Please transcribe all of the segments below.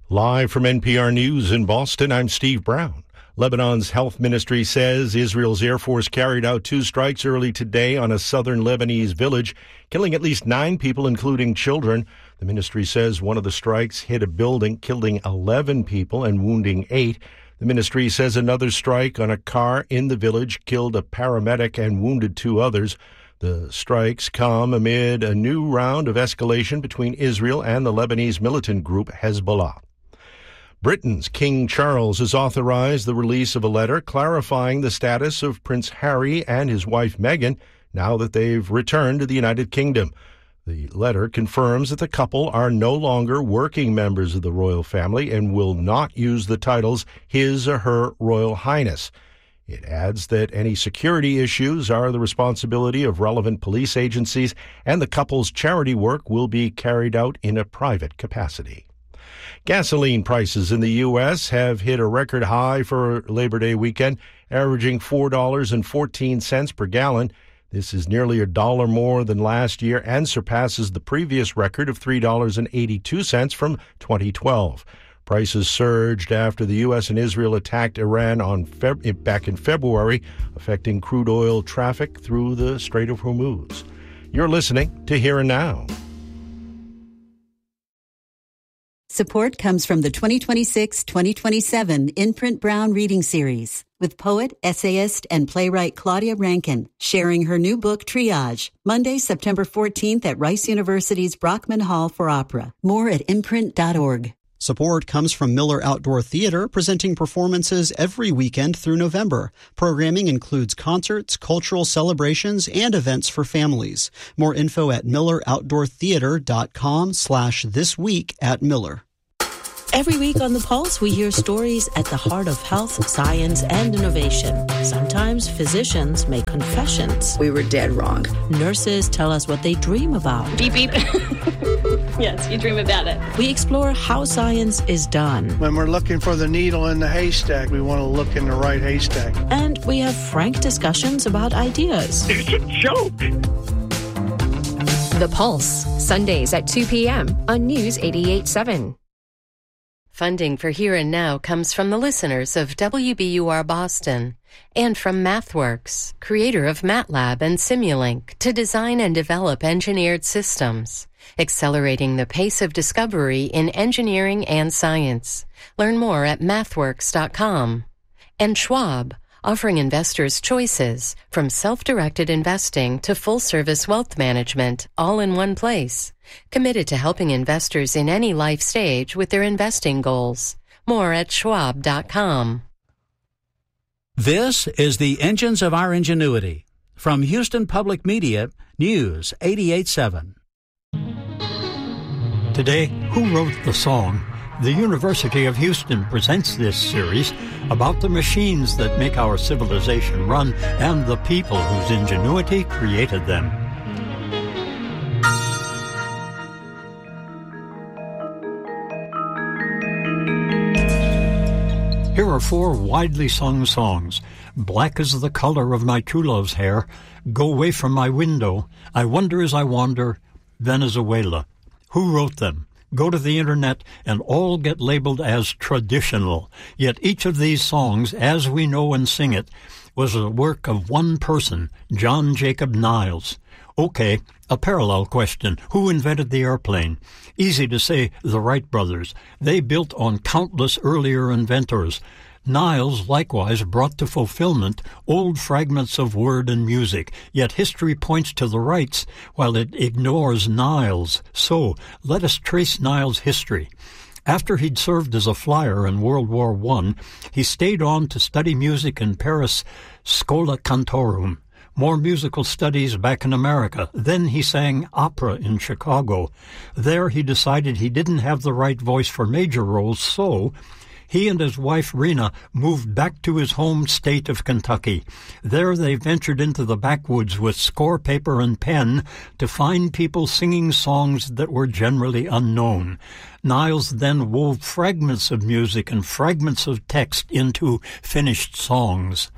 Live from NPR News in Boston, I'm Steve Brown. Lebanon's health ministry says Israel's Air Force carried out 2 strikes early today on a southern Lebanese village, killing at least 9 people, including children. The ministry says one of the strikes hit a building, killing 11 people and wounding 8. The ministry says another strike on a car in the village killed a paramedic and wounded 2 others. The strikes come amid a new round of escalation between Israel and the Lebanese militant group Hezbollah. Britain's King Charles has authorized the release of a letter clarifying the status of Prince Harry and his wife Meghan now that they've returned to the United Kingdom. The letter confirms that the couple are no longer working members of the royal family and will not use the titles His or Her Royal Highness. It adds that any security issues are the responsibility of relevant police agencies, and the couple's charity work will be carried out in a private capacity. Gasoline prices in the U.S. have hit a record high for Labor Day weekend, averaging $4.14 per gallon. This is nearly $1 more than last year and surpasses the previous record of $3.82 from 2012. Prices surged after the U.S. and Israel attacked Iran back in February, affecting crude oil traffic through the Strait of Hormuz. You're listening to Here and Now. Support comes from the 2026-2027 Imprint Brown Reading Series with poet, essayist, and playwright Claudia Rankin sharing her new book, Triage, Monday, September 14th at Rice University's Brockman Hall for Opera. More at imprint.org. Support comes from Miller Outdoor Theater, presenting performances every weekend through November. Programming includes concerts, cultural celebrations, and events for families. More info at milleroutdoortheater.com/thisweek@Miller. Every week on The Pulse, we hear stories at the heart of health, science, and innovation. Sometimes physicians make confessions. We were dead wrong. Nurses tell us what they dream about. Beep, beep. Yes, you dream about it. We explore how science is done. When we're looking for the needle in the haystack, we want to look in the right haystack. And we have frank discussions about ideas. It's a joke. The Pulse, Sundays at 2 p.m. on News 88.7. Funding for Here and Now comes from the listeners of WBUR Boston and from MathWorks, creator of MATLAB and Simulink, to design and develop engineered systems, accelerating the pace of discovery in engineering and science. Learn more at mathworks.com. And Schwab, offering investors choices from self-directed investing to full-service wealth management, all in one place. Committed to helping investors in any life stage with their investing goals. More at schwab.com. This is the Engines of Our Ingenuity. From Houston Public Media, News 88.7. Today, who wrote the song? The University of Houston presents this series about the machines that make our civilization run and the people whose ingenuity created them. Here are 4 widely sung songs. Black is the color of my true love's hair, Go away from my window, I wonder as I wander, Venezuela. Who wrote them? Go to the internet and all get labeled as traditional. Yet each of these songs, as we know and sing it, was the work of one person, John Jacob Niles. Okay, a parallel question. Who invented the airplane? Easy to say, the Wright brothers. They built on countless earlier inventors. Niles likewise brought to fulfillment old fragments of word and music, yet history points to the Wrights while it ignores Niles. So, let us trace Niles' history. After he'd served as a flyer in World War I, he stayed on to study music in Paris' Schola Cantorum. More musical studies back in America. Then he sang opera in Chicago. There he decided he didn't have the right voice for major roles, so he and his wife Rena moved back to his home state of Kentucky. There they ventured into the backwoods with score paper and pen to find people singing songs that were generally unknown. Niles then wove fragments of music and fragments of text into finished songs.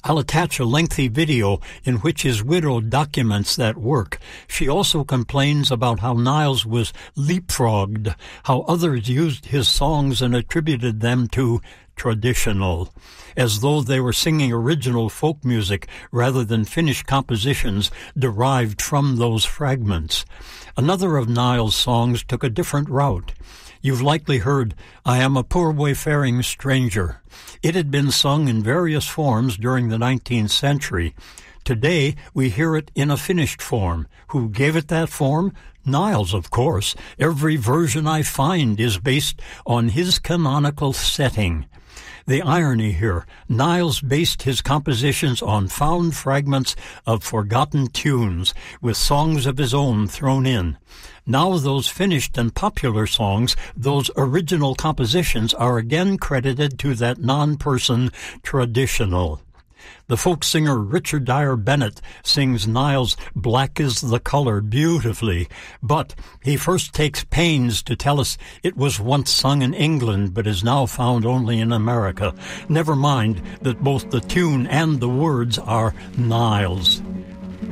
I'll attach a lengthy video in which his widow documents that work. She also complains about how Niles was leapfrogged, how others used his songs and attributed them to traditional, as though they were singing original folk music rather than finished compositions derived from those fragments. Another of Niles' songs took a different route. You've likely heard, "I Am a Poor Wayfaring Stranger." It had been sung in various forms during the 19th century. Today, we hear it in a finished form. Who gave it that form? Niles, of course. Every version I find is based on his canonical setting. The irony here, Niles based his compositions on found fragments of forgotten tunes, with songs of his own thrown in. Now those finished and popular songs, those original compositions, are again credited to that non-person traditional. The folk singer Richard Dyer Bennett sings Niles' "Black is the Color" beautifully, but he first takes pains to tell us it was once sung in England but is now found only in America. Never mind that both the tune and the words are Niles'.